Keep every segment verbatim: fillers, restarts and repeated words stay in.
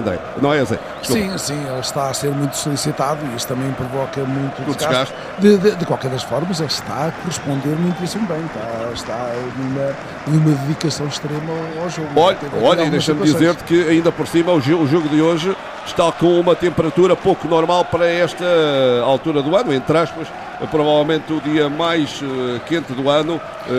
Não é, Zé? Sim, sim, ele está a ser muito solicitado e isso também provoca muito desgaste. De, de, de qualquer das formas, ele está a corresponder muitíssimo bem, está, está numa, numa dedicação extrema ao jogo. Olha, olha e deixa-me dizer-te que ainda por cima o, o jogo de hoje está com uma temperatura pouco normal para esta altura do ano, entre aspas, provavelmente o dia mais uh, quente do ano,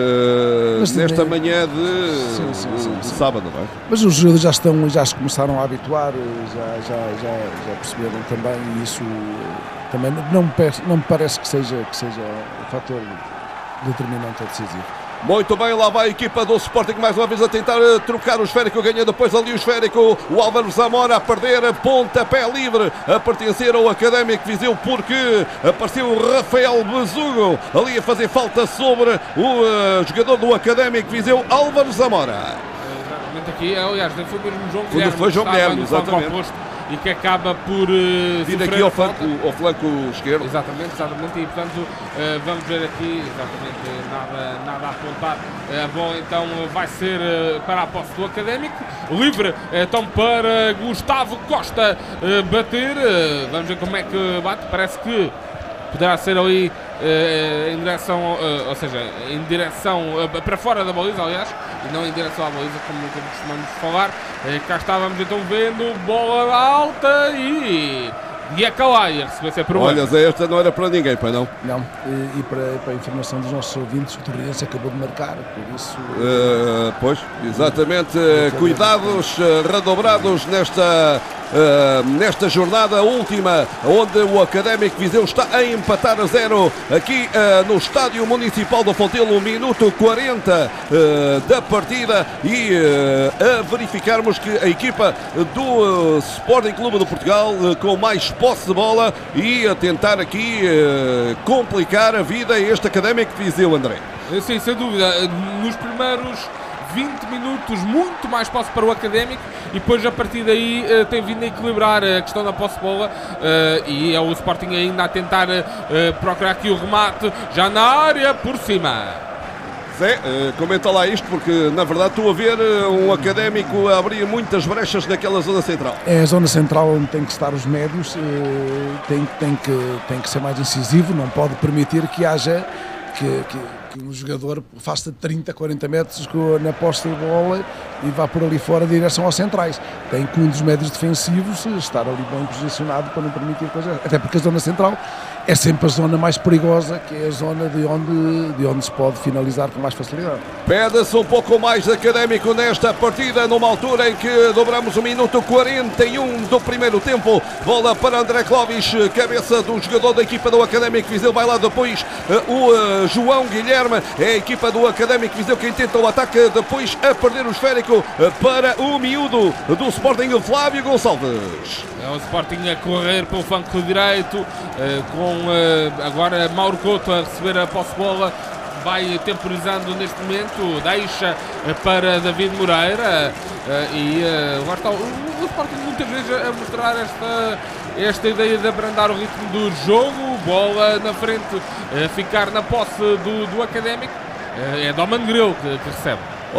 uh, nesta também, manhã de, sim, sim, sim, de, de sábado, não é? Mas os jogadores já estão, já se começaram a habituar, já, já, já, já perceberam também, e isso também não me, não me parece que seja, que seja um fator determinante ou decisivo. Muito bem, lá vai a equipa do Sporting mais uma vez a tentar uh, trocar o esférico, ganha depois ali o esférico, o Álvaro Zamora a perder, pontapé livre, a pertencer ao Académico Viseu, porque apareceu o Rafael Besugo ali a fazer falta sobre o uh, jogador do Académico Viseu, Álvaro Zamora. Exatamente aqui, aliás, foi mesmo João Quando Guilherme, foi João Guilherme, exatamente. E que acaba por uh, vir aqui ao flanco, ao flanco esquerdo. Exatamente, exatamente. E portanto uh, vamos ver aqui, exatamente, nada, nada a apontar. A bola então vai ser uh, para a posse do Académico. Livre então para Gustavo Costa uh, bater. Uh, vamos ver como é que bate. Parece que poderá ser ali uh, em direção, uh, ou seja, em direção uh, para fora da baliza, aliás, e não em direção à baliza, como, como costumamos falar. Uh, cá estávamos então vendo bola alta e e a Calaia recebeu sempre o Olha, Zé, esta não era para ninguém, pai, não? Não, e, e para, para a informação dos nossos ouvintes, o Torrense acabou de marcar, por isso... Uh, pois, exatamente, uh, cuidados uh, redobrados nesta, uh, nesta jornada última, onde o Académico Viseu está a empatar a zero, aqui uh, no Estádio Municipal do Fontelo, minuto quarenta uh, da partida, e uh, a verificarmos que a equipa do uh, Sporting Clube de Portugal, uh, com mais posse de bola e a tentar aqui uh, complicar a vida a este Académico de Viseu, André. Sim, sem dúvida. Nos primeiros vinte minutos, muito mais posse para o Académico, e depois a partir daí uh, tem vindo a equilibrar a questão da posse de bola, uh, e é o Sporting ainda a tentar uh, procurar aqui o remate, já na área, por cima. Zé, uh, comenta lá isto, porque na verdade estou a ver uh, um Académico a abrir muitas brechas naquela zona central. É a zona central onde tem que estar os médios, uh, tem, tem, que, tem que ser mais incisivo, não pode permitir que haja que, que, que um jogador faça trinta, quarenta metros na posse de bola e vá por ali fora em direção aos centrais. Tem que um dos médios defensivos estar ali bem posicionado para não permitir coisa, até porque a zona central é sempre a zona mais perigosa, que é a zona de onde, de onde se pode finalizar com mais facilidade. Pede-se um pouco mais Académico nesta partida, numa altura em que dobramos o minuto quarenta e um do primeiro tempo. Bola para André Clóvis, cabeça do jogador da equipa do Académico Viseu. Vai lá depois o uh, João Guilherme. É a equipa do Académico Viseu quem tenta o ataque, depois a perder o esférico uh, para o miúdo do Sporting, Flávio Gonçalves. É o Sporting a correr pelo flanco direito, uh, com uh, agora Mauro Couto a receber a posse de bola. Vai temporizando neste momento, deixa para David Moreira, uh, e uh, lá está o, o Sporting muitas vezes a mostrar esta, esta ideia de abrandar o ritmo do jogo. Bola na frente, uh, ficar na posse do, do Académico. Uh, é Doman Grilo que, que recebe.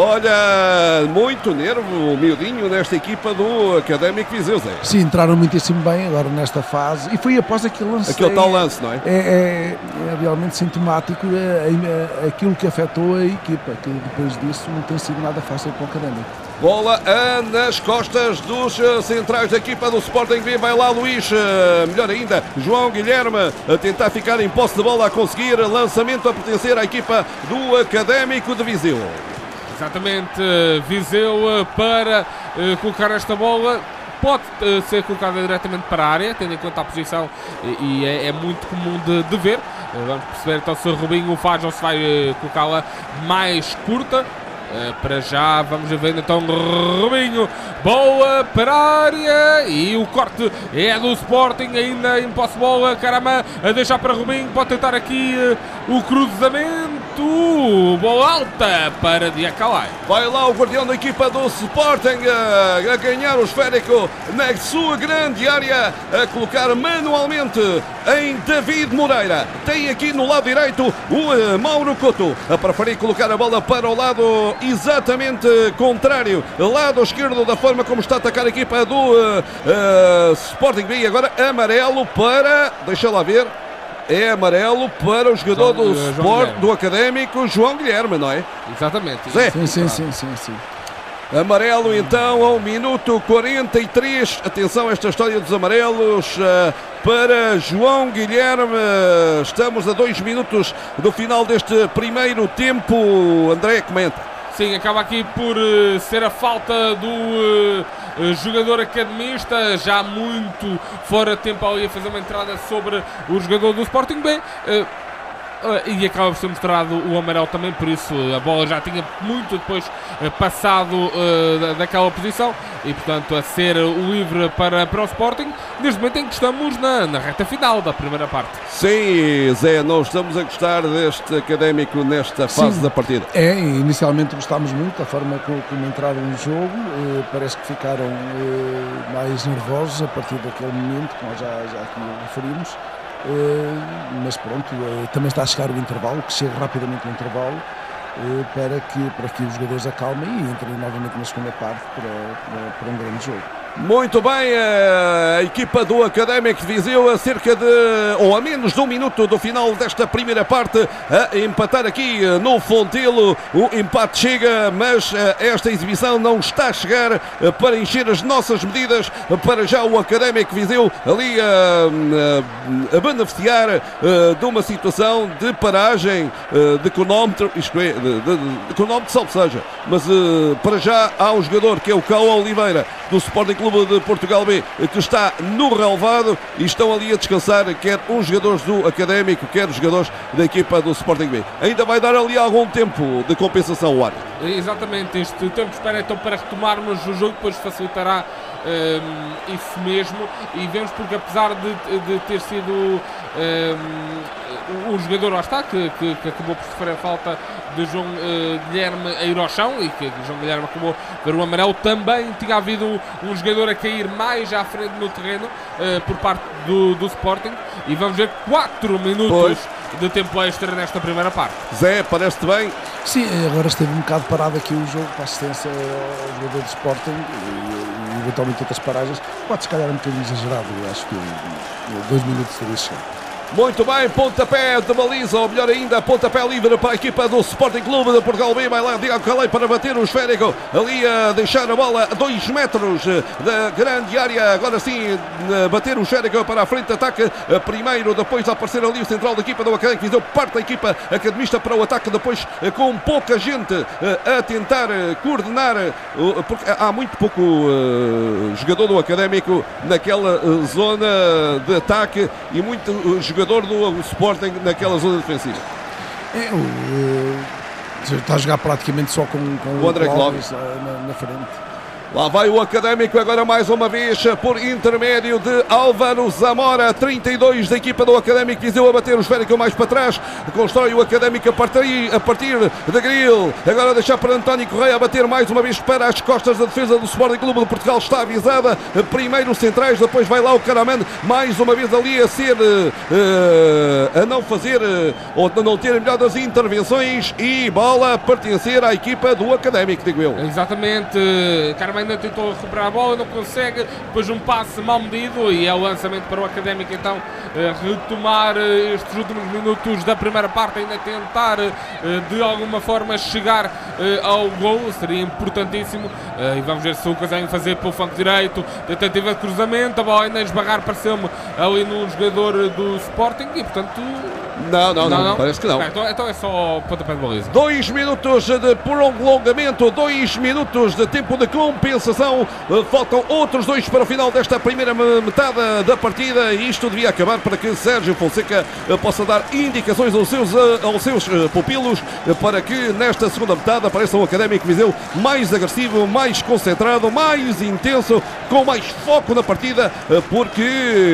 Olha, muito nervo, o miudinho nesta equipa do Académico Viseu, Zé. Sim, entraram muitíssimo bem agora nesta fase, e foi após aquele lance. Aquele tal lance, não é? É, é, é realmente sintomático é, é, aquilo que afetou a equipa, que depois disso não tem sido nada fácil para o Académico. Bola nas costas dos centrais da equipa do Sporting. Vai lá Luís, melhor ainda, João Guilherme a tentar ficar em posse de bola, a conseguir lançamento a pertencer à equipa do Académico de Viseu. Exatamente, Viseu para uh, colocar esta bola, pode uh, ser colocada diretamente para a área, tendo em conta a posição, e, e é, é muito comum de, de ver. Uh, vamos perceber então se o Rubinho faz ou se vai uh, colocá-la mais curta. Uh, para já, vamos ver então Rubinho, boa para a área, e o corte é do Sporting, ainda em posse de bola. Caramba, a deixar para Rubinho, pode tentar aqui uh, o cruzamento. direito, bola alta para Diacalai. Vai lá o guardião da equipa do Sporting a, a ganhar o esférico na sua grande área, a colocar manualmente em David Moreira. Tem aqui no lado direito o uh, Mauro Couto a preferir colocar a bola para o lado exatamente contrário, lado esquerdo, da forma como está a atacar a equipa do uh, uh, Sporting B. Agora amarelo para, deixa lá ver, é amarelo para o jogador João, do uh, Sport, do Académico, João Guilherme, não é? Exatamente. Zé. Sim, sim, sim, sim, sim. Amarelo então ao minuto quarenta e três. Atenção a esta história dos amarelos uh, para João Guilherme. Estamos a dois minutos do final deste primeiro tempo. André, comenta. Sim, acaba aqui por uh, ser a falta do uh, uh, jogador academista, já muito fora de tempo ali a fazer uma entrada sobre o jogador do Sporting B. Uh, E acaba por ser mostrado o amarelo também, por isso a bola já tinha muito depois passado uh, daquela posição e portanto a ser livre para, para o Sporting, desde o momento em que estamos na, na reta final da primeira parte. Sim, Zé, nós estamos a gostar deste Académico nesta fase Sim, da partida. É, inicialmente gostámos muito da forma como, como entraram no jogo, eh, parece que ficaram eh, mais nervosos a partir daquele momento que nós já, já aqui referimos. Uh, mas pronto, uh, também está a chegar o intervalo, que chega rapidamente no intervalo uh, para, que, para que os jogadores acalmem e entrem novamente na segunda parte para, para, para um grande jogo. Muito bem, a equipa do Académico de Viseu a cerca de, ou a menos de um minuto do final desta primeira parte, a empatar aqui no Fontelo. O empate chega, mas esta exibição não está a chegar para encher as nossas medidas. Para já o Académico de Viseu ali a, a, a beneficiar de uma situação de paragem de cronómetro, isto é, de, de, de cronómetro, salvo seja, mas para já há um jogador que é o Cao Oliveira do Sporting Clube de Portugal B, que está no relevado e estão ali a descansar, quer os jogadores do Académico, quer os jogadores da equipa do Sporting B. Ainda vai dar ali algum tempo de compensação o árbitro. Exatamente, este tempo espera então para retomarmos o jogo, depois facilitará um, isso mesmo, e vemos porque apesar de, de ter sido um, um jogador, lá está, que, que, que acabou por sofrer a falta de João uh, Guilherme a ir ao chão e que João Guilherme acabou de ver o amarelo, também tinha havido um jogador a cair mais à frente no terreno uh, por parte do, do Sporting, e vamos ver quatro minutos pois. de tempo extra nesta primeira parte. Zé, parece-te bem? Sim, agora esteve um bocado parado aqui o jogo para assistência ao jogador do Sporting e, e eventualmente outras paragens. Pode se calhar um bocadinho exagerado, eu acho que dois minutos teria chegado. Muito bem, pontapé de baliza, ou melhor ainda, pontapé livre para a equipa do Sporting Clube de Portugal B. Vai lá Diego Calei para bater o esférico, ali a deixar a bola a dois metros da grande área. Agora sim, bater o esférico para a frente de ataque primeiro, depois a aparecer ali o central da equipa do Académico Viseu, parte da equipa academista para o ataque, depois com pouca gente a tentar coordenar, porque há muito pouco jogador do Académico naquela zona de ataque e muito jogador do Sporting naquela zona defensiva. É, o, uh, está a jogar praticamente só com, com o André Clóvis na, na frente. Lá vai o Académico agora mais uma vez por intermédio de Álvaro Zamora, trinta e dois da equipa do Académico Viseu, a bater o esférico mais para trás, constrói o Académico a partir, a partir da Gril, agora a deixar para António Correia a bater mais uma vez para as costas da defesa do Sporting Clube de Portugal, está avisada, primeiro os centrais, depois vai lá o Caraman, mais uma vez ali a ser, uh, a não fazer, uh, ou a não ter a melhor das intervenções, e bola a pertencer à equipa do Académico, digo eu. Exatamente, Caraman ainda tentou recuperar a bola, não consegue, depois um passe mal medido e é o lançamento para o Académico então retomar estes últimos minutos da primeira parte, ainda tentar de alguma forma chegar ao gol, seria importantíssimo, e vamos ver se o conseguem fazer pelo flanco direito, tentativa de cruzamento, a bola ainda esbarrar, pareceu-me ali num jogador do Sporting e portanto... Não, não, não, não, não. Parece que não. Ah, então, então é só pontapé de baliza. Dois minutos de prolongamento, dois minutos de tempo de compensação. Faltam outros dois para o final desta primeira metade da partida e isto devia acabar para que Sérgio Fonseca possa dar indicações aos seus, aos seus pupilos para que nesta segunda metade apareça um Académico Viseu mais agressivo, mais concentrado, mais intenso, com mais foco na partida, porque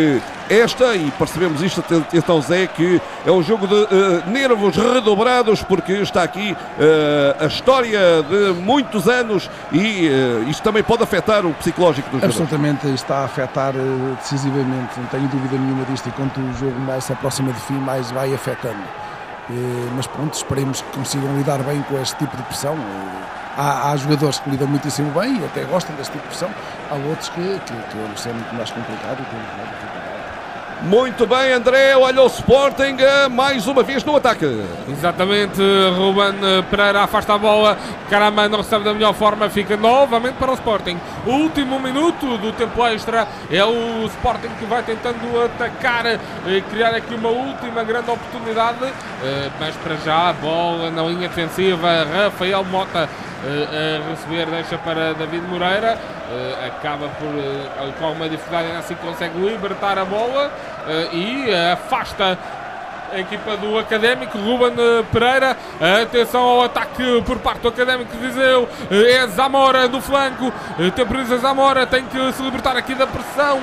esta, e percebemos isto, atenção Zé, que é um jogo de uh, nervos redobrados, porque está aqui uh, a história de muitos anos e uh, isto também pode afetar o psicológico dos jogadores. Absolutamente, está a afetar uh, decisivamente, não tenho dúvida nenhuma disto, e quanto o jogo mais se aproxima do fim, mais vai afetando. Uh, mas pronto, esperemos que consigam lidar bem com este tipo de pressão. Uh, Há, há jogadores que lidam muitíssimo bem e até gostam deste tipo de pressão. Há outros que, que, que é muito mais complicado e que é mais dificuldade. Muito bem, André, olha o Sporting mais uma vez no ataque. Exatamente, Ruben Pereira afasta a bola, Caramba não recebe da melhor forma, fica novamente para o Sporting. O último minuto do tempo extra é o Sporting que vai tentando atacar e criar aqui uma última grande oportunidade, mas para já a bola na linha defensiva, Rafael Mota a receber, deixa para David Moreira, uh, acaba por uh, com alguma dificuldade, ainda assim consegue libertar a bola uh, e uh, afasta a equipa do Académico. Ruben Pereira, atenção ao ataque por parte do Académico de Viseu, é Zamora no flanco, temporiza Zamora, tem que se libertar aqui da pressão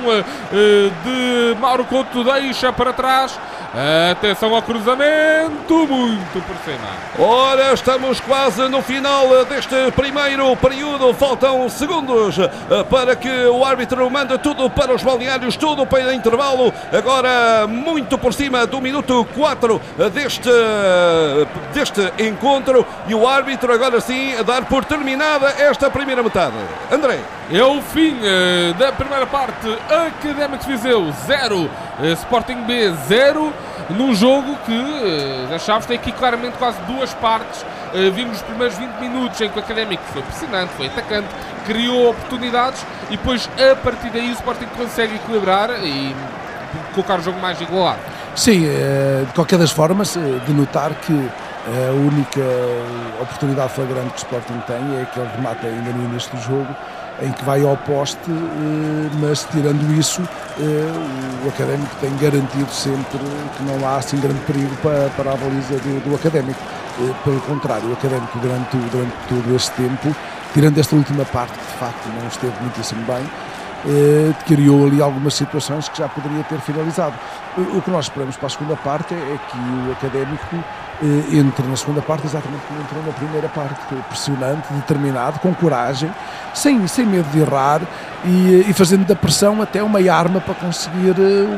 de Mauro Couto, deixa para trás, atenção ao cruzamento, muito por cima. Ora, estamos quase no final deste primeiro período, faltam segundos para que o árbitro mande tudo para os balneários, tudo para intervalo, agora muito por cima do minuto quatro deste, deste encontro, e o árbitro agora sim a dar por terminada esta primeira metade. André. É o fim uh, da primeira parte. Académico de Viseu zero, uh, Sporting B zero, num jogo que uh, já sabes, tem aqui claramente quase duas partes. Uh, vimos os primeiros vinte minutos em que o Académico foi pressionante, foi atacante, criou oportunidades e depois a partir daí o Sporting consegue equilibrar e colocar o jogo mais igualado. Sim, de qualquer das formas, de notar que a única oportunidade flagrante que o Sporting tem é aquele remate ainda no início do jogo, em que vai ao poste, mas tirando isso, o Académico tem garantido sempre que não há assim grande perigo para, para a baliza do, do Académico. Pelo contrário, o Académico durante, durante todo este tempo, tirando esta última parte que de facto não esteve muitíssimo bem, Eh, criou ali algumas situações que já poderia ter finalizado. O, o que nós esperamos para a segunda parte é, é que o Académico eh, entre na segunda parte exatamente como entrou na primeira parte, pressionante, determinado, com coragem, sem, sem medo de errar e, e fazendo da pressão até uma arma para conseguir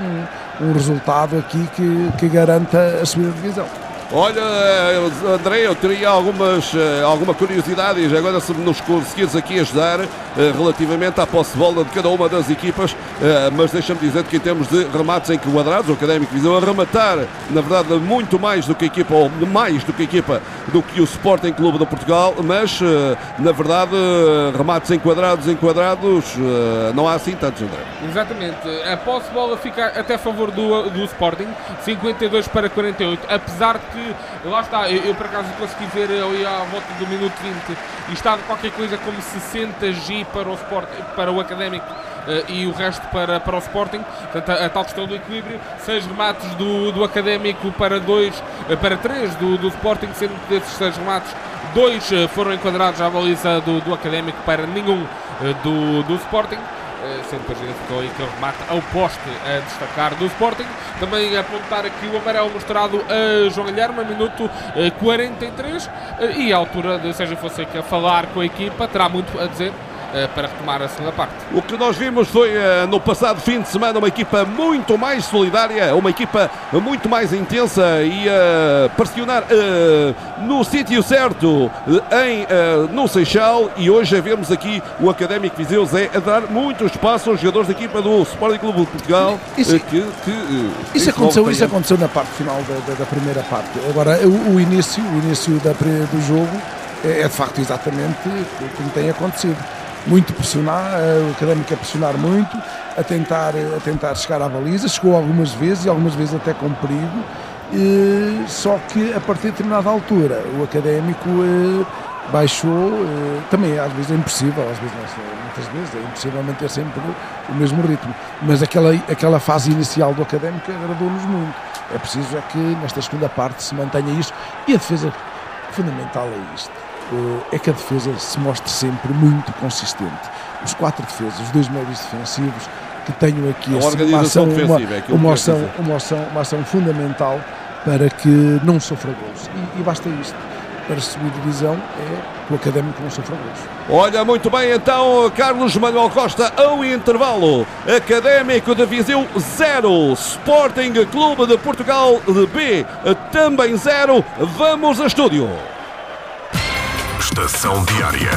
um, um resultado aqui que, que garanta a subida de divisão. Olha, André, eu teria algumas, alguma curiosidade e agora se nos conseguires aqui ajudar relativamente à posse de bola de cada uma das equipas, mas deixa-me dizer que em termos de remates enquadrados, o Académico Viseu a rematar, na verdade, muito mais do que a equipa, ou mais do que a equipa, do que o Sporting Clube de Portugal, mas, na verdade, remates enquadrados, enquadrados, não há assim tantos, André. Exatamente, a posse de bola fica até a favor do, do Sporting, cinquenta e dois para quarenta e oito, apesar de que lá está, eu, eu por acaso consegui ver ali à volta do minuto vinte e estava qualquer coisa como sessenta G para o, Sport, para o Académico uh, e o resto para, para o Sporting, portanto a, a tal questão do equilíbrio, seis remates do, do Académico para dois, uh, para três do, do Sporting, sendo que desses seis remates, dois uh, foram enquadrados à baliza do, do Académico para nenhum uh, do, do Sporting. Sendo que ficou aí aquele remate ao poste a destacar do Sporting. Também apontar aqui o amarelo mostrado a João Guilherme, minuto quarenta e três, e à altura de Sérgio Fonseca falar com a equipa, terá muito a dizer para retomar a segunda parte. O que nós vimos foi no passado fim de semana uma equipa muito mais solidária, uma equipa muito mais intensa e a pressionar uh, no sítio certo em, uh, no Seixal, e hoje a vemos aqui o Académico Viseu Zé a dar muito espaço aos jogadores da equipa do Sporting Clube de Portugal. Isso, uh, que, que, uh, isso, aconteceu, isso aconteceu na parte final da, da, da primeira parte. Agora o, o início, o início da, do jogo é, é de facto exatamente como tem acontecido. Muito pressionar, o Académico a pressionar muito, a tentar, a tentar chegar à baliza, chegou algumas vezes e algumas vezes até com perigo, e, só que a partir de determinada altura o Académico eh, baixou, eh, também às vezes é impossível, às vezes não, muitas vezes é impossível manter sempre o mesmo ritmo, mas aquela, aquela fase inicial do Académico agradou-nos muito. É preciso é que nesta segunda parte se mantenha isto, e a defesa fundamental é isto. É que a defesa se mostre sempre muito consistente. Os quatro defesas, os dois médios defensivos, que tenham aqui A assim, organização uma, ação, defensiva, uma, é aquilo uma, que ação, quer dizer. uma, ação, uma ação fundamental para que não sofra gols. E, e basta isto. Para subir divisão é que o Académico não sofra gols. Olha, muito bem, então, Carlos Manuel Costa ao intervalo. Académico de Viseu zero, Sporting Clube de Portugal de B também zero. Vamos a estúdio. Estação Diária.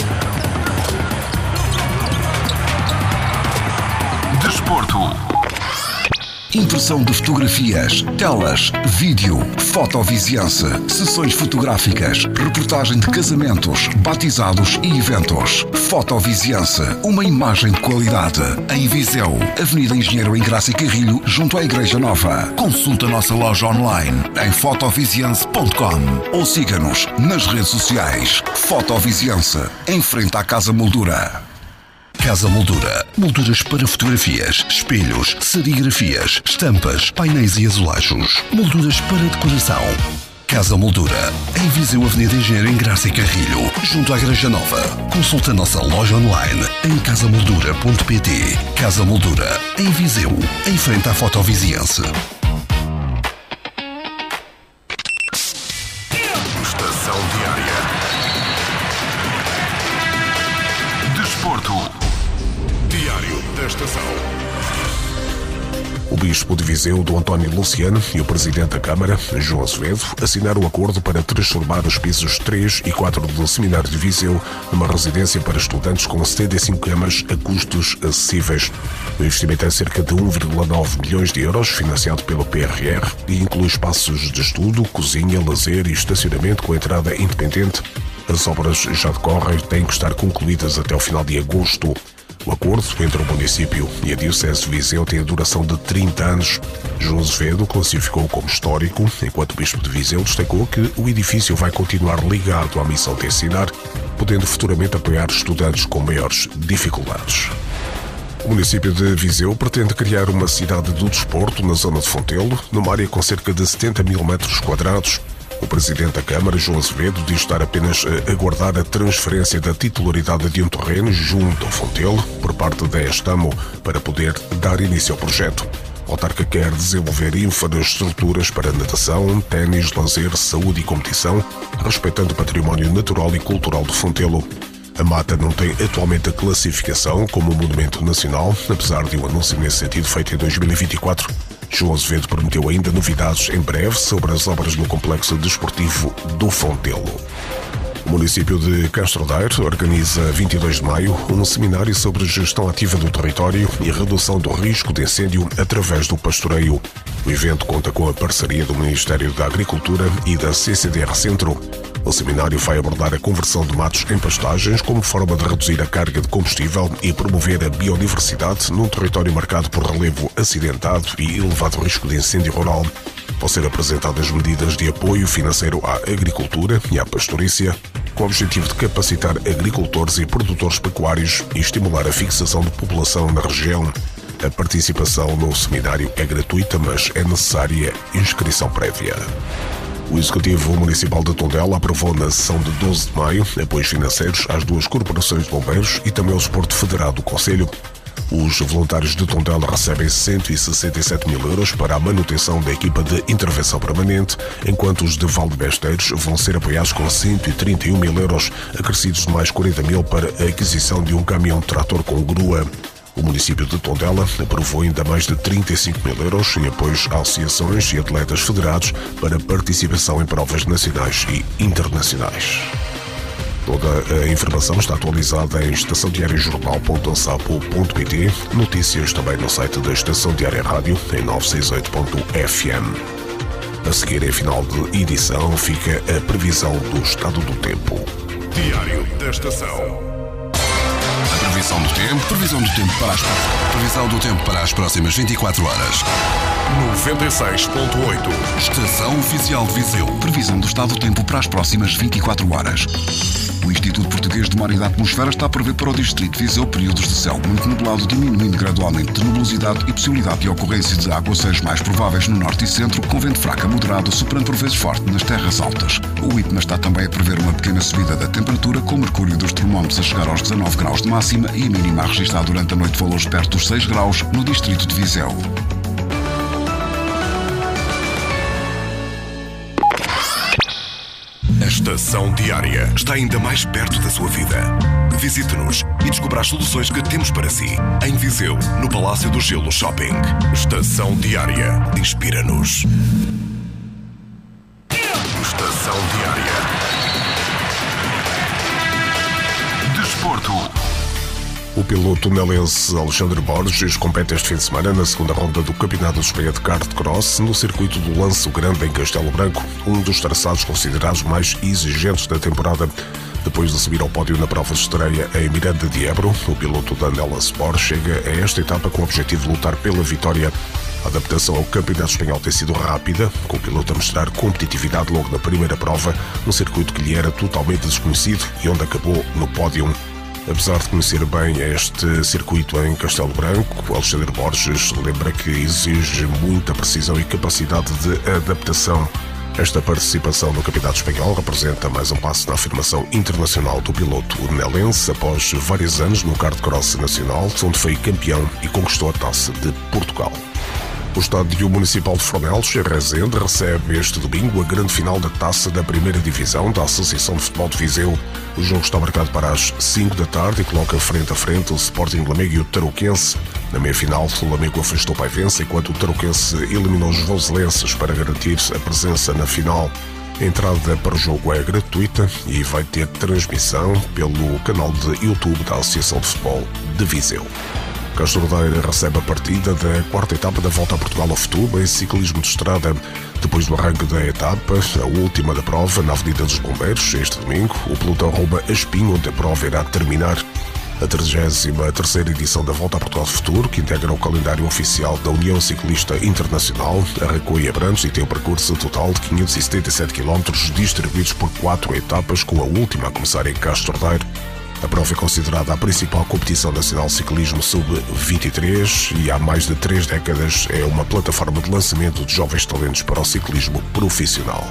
Desporto. Impressão de fotografias, telas, vídeo, fotoviziança, sessões fotográficas, reportagem de casamentos, batizados e eventos. Fotoviziança, uma imagem de qualidade. Em Viseu, Avenida Engenheiro Engraça e Carrilho, junto à Igreja Nova. Consulta a nossa loja online em fotoviziança ponto com ou siga-nos nas redes sociais. Fotoviziança, em frente à Casa Moldura. Casa Moldura. Molduras para fotografias, espelhos, serigrafias, estampas, painéis e azulejos. Molduras para decoração. Casa Moldura. Em Viseu, Avenida Engenheiro Engraça e Carrilho, junto à Igreja Nova. Consulta a nossa loja online em casa moldura ponto pt. Casa Moldura. Em Viseu, em frente à Fotoviziança. Estação Diária. Desporto. Diário da Estação. O Bispo de Viseu, Dom António Luciano, e o Presidente da Câmara, João Azevedo, assinaram um acordo para transformar os pisos três e quatro do Seminário de Viseu numa residência para estudantes com setenta e cinco camas a custos acessíveis. O investimento é cerca de um vírgula nove milhões de euros, financiado pelo P R R, e inclui espaços de estudo, cozinha, lazer e estacionamento com entrada independente. As obras já decorrem e têm que estar concluídas até o final de agosto. O acordo entre o município e a Diocese de Viseu tem a duração de trinta anos. João Azevedo classificou como histórico, enquanto o Bispo de Viseu destacou que o edifício vai continuar ligado à missão de ensinar, podendo futuramente apoiar estudantes com maiores dificuldades. O município de Viseu pretende criar uma cidade do desporto na zona de Fontelo, numa área com cerca de setenta mil metros quadrados. O Presidente da Câmara, João Azevedo, diz estar apenas a aguardar a transferência da titularidade de um terreno junto ao Fontelo, por parte da Estamo, para poder dar início ao projeto. A autarca quer desenvolver infraestruturas para natação, ténis, lazer, saúde e competição, respeitando o património natural e cultural do Fontelo. A mata não tem atualmente a classificação como monumento nacional, apesar de um anúncio nesse sentido feito em dois mil e vinte e quatro. João Azevedo prometeu ainda novidades em breve sobre as obras no complexo desportivo do Fontelo. O município de Castro Daire organiza, vinte e dois de maio, um seminário sobre gestão ativa do território e redução do risco de incêndio através do pastoreio. O evento conta com a parceria do Ministério da Agricultura e da C C D R Centro. O seminário vai abordar a conversão de matos em pastagens como forma de reduzir a carga de combustível e promover a biodiversidade num território marcado por relevo acidentado e elevado risco de incêndio rural. Vão ser apresentadas medidas de apoio financeiro à agricultura e à pastorícia, com o objetivo de capacitar agricultores e produtores pecuários e estimular a fixação de população na região. A participação no seminário é gratuita, mas é necessária inscrição prévia. O Executivo Municipal de Tondela aprovou na sessão de doze de maio apoios financeiros às duas corporações de bombeiros e também ao Desporto Federado do Concelho. Os voluntários de Tondela recebem cento e sessenta e sete mil euros para a manutenção da equipa de intervenção permanente, enquanto os de Valdebesteiros vão ser apoiados com cento e trinta e um mil euros, acrescidos de mais quarenta mil para a aquisição de um caminhão-trator com grua. O município de Tondela aprovou ainda mais de trinta e cinco mil euros em apoios a associações e atletas federados para participação em provas nacionais e internacionais. Toda a informação está atualizada em estação diária jornal ponto ansapo ponto pt, notícias também no site da Estação Diária Rádio em novecentos e sessenta e oito ponto f m. A seguir, em final de edição, fica a previsão do estado do tempo. Diário da Estação. Previsão do tempo, previsão do tempo para as, previsão do tempo para as próximas vinte e quatro horas. noventa e seis ponto oito. Estação Oficial de Viseu. Previsão do estado do tempo para as próximas vinte e quatro horas. O Instituto Português de Mar e da Atmosfera está a prever para o Distrito de Viseu períodos de céu muito nublado, diminuindo gradualmente de nebulosidade e possibilidade de ocorrência de aguaceiros mais prováveis no norte e centro, com vento fraco a moderado, soprando por vezes forte nas terras altas. O IPMA está também a prever uma pequena subida da temperatura, com o mercúrio dos termómetros a chegar aos dezanove graus de máxima e a mínima a registrar durante a noite valores perto dos seis graus no Distrito de Viseu. A Estação Diária está ainda mais perto da sua vida. Visite-nos e descubra as soluções que temos para si. Em Viseu, no Palácio do Gelo Shopping. Estação Diária. Inspira-nos. Estação Diária. Desporto. O piloto nelense Alexandre Borges compete este fim de semana na segunda ronda do Campeonato de Espanha de Kart Cross no circuito do Lanço Grande em Castelo Branco, um dos traçados considerados mais exigentes da temporada. Depois de subir ao pódio na prova de estreia em Miranda de Ebro, o piloto da Nela Sport chega a esta etapa com o objetivo de lutar pela vitória. A adaptação ao Campeonato Espanhol tem sido rápida, com o piloto a mostrar competitividade logo na primeira prova, num circuito que lhe era totalmente desconhecido e onde acabou no pódio. Apesar de conhecer bem este circuito em Castelo Branco, Alexandre Borges lembra que exige muita precisão e capacidade de adaptação. Esta participação no Campeonato Espanhol representa mais um passo na afirmação internacional do piloto nelense após vários anos no kart cross nacional, onde foi campeão e conquistou a Taça de Portugal. O Estádio Municipal de Fornelos, em Rezende, recebe este domingo a grande final da Taça da Primeira Divisão da Associação de Futebol de Viseu. O jogo está marcado para as cinco da tarde e coloca frente a frente o Sporting Lamego e o Tarouquense. Na meia-final, o Lamego afastou o Paivense, enquanto o Tarouquense eliminou os voselenses para garantir a presença na final. A entrada para o jogo é gratuita e vai ter transmissão pelo canal de YouTube da Associação de Futebol de Viseu. Castro Daire recebe a partida da quarta etapa da Volta a Portugal ao Futuro em ciclismo de estrada. Depois do arranque da etapa, a última da prova, na Avenida dos Bombeiros, este domingo, o pelotão rumo a Espinho, onde a prova irá terminar. A trigésima terceira edição da Volta a Portugal ao Futuro, que integra o calendário oficial da União Ciclista Internacional, arrancou em Abrantes e tem um percurso total de quinhentos e setenta e sete quilómetros, distribuídos por quatro etapas, com a última a começar em Castro Daire. A prova é considerada a principal competição nacional de ciclismo sub vinte e três e há mais de três décadas é uma plataforma de lançamento de jovens talentos para o ciclismo profissional.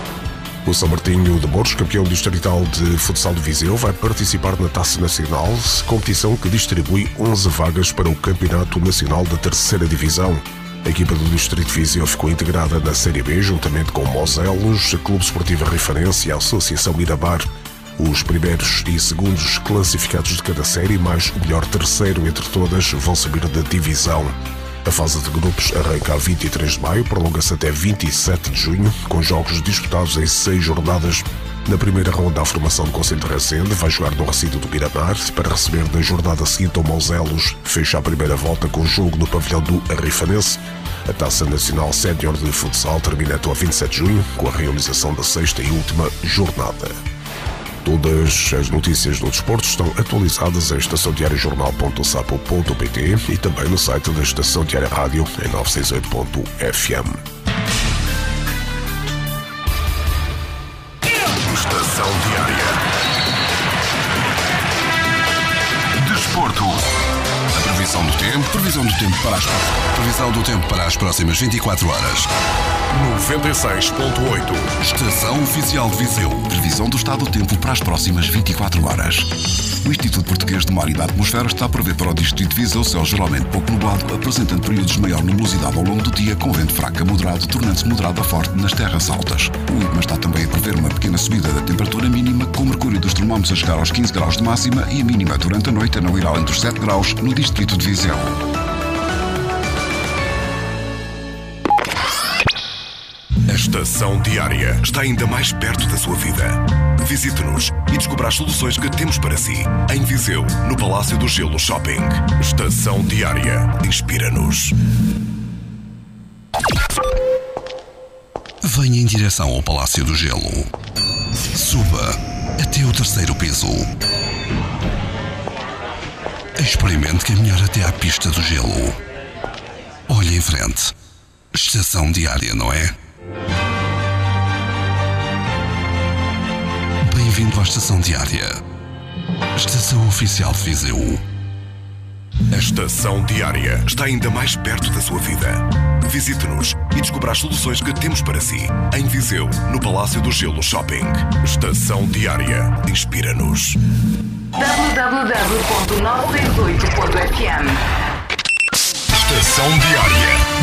O São Martinho de Mouros, campeão distrital de futsal de Viseu, vai participar na Taça Nacional, competição que distribui onze vagas para o Campeonato Nacional da Terceira Divisão. A equipa do Distrito de Viseu ficou integrada na Série B, juntamente com Moselos, Clube Esportivo Rifanense e a Associação Mirabar. Os primeiros e segundos classificados de cada série, mais o melhor terceiro entre todas, vão subir da divisão. A fase de grupos arranca a vinte e três de maio, prolonga-se até vinte e sete de junho, com jogos disputados em seis jornadas. Na primeira ronda, a formação do Concelho de Rezende vai jogar no recinto do Miramar para receber na jornada seguinte o Moselos. Fecha a primeira volta com o jogo no pavilhão do Arrifanense. A Taça Nacional Sénior de Futsal termina até a vinte e sete de junho, com a realização da sexta e última jornada. Todas as notícias do desporto estão atualizadas em estação diária jornal ponto sapo ponto pt e também no site da Estação Diária Rádio em novecentos e sessenta e oito ponto f m. Estação Diária. Desporto. A previsão do tempo, previsão do tempo para as previsão do tempo para as próximas vinte e quatro horas. noventa e seis ponto oito. Estação Oficial de Viseu. Previsão do estado do tempo para as próximas vinte e quatro horas. O Instituto Português de Mar e da Atmosfera está a prever para o Distrito de Viseu céu geralmente pouco nublado, apresentando períodos de maior nebulosidade ao longo do dia, com vento fraco a moderado, tornando-se moderado a forte nas terras altas. O IPMA está também a prever uma pequena subida da temperatura mínima, com o mercúrio dos termómetros a chegar aos quinze graus de máxima e a mínima durante a noite a não ir além dos sete graus no Distrito de Viseu. A Estação Diária está ainda mais perto da sua vida. Visite-nos e descubra as soluções que temos para si. Em Viseu, no Palácio do Gelo Shopping. Estação Diária. Inspira-nos. Venha em direção ao Palácio do Gelo. Suba até o terceiro piso. Experimente caminhar até à pista do gelo. Olhe em frente. Estação Diária, não é? Bem-vindo à Estação Diária. Estação Oficial de Viseu. A Estação Diária está ainda mais perto da sua vida. Visite-nos e descubra as soluções que temos para si. Em Viseu, no Palácio do Gelo Shopping. Estação Diária. Inspira-nos. w w w ponto nove seis oito ponto f m Estação Diária.